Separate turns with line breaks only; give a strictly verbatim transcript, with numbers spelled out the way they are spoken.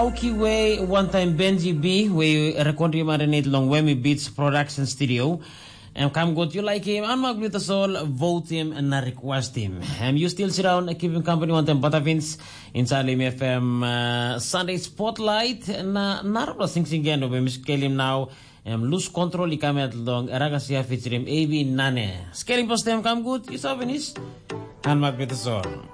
Auki Way, one time Benji B, we record him marinate long Wemi Beats Production Studio. And come good, you like him, and mag with the soul, vote him and request him. And you still sit down, keep him company one time Butterfins in Salim F M uh, Sunday Spotlight. Na narabla sing sing again, we miscale him now. Um, lose control, he come at long, Ragasia featuring A B Nane. Scaling post them come good, you saw Venice, and mag with the soul.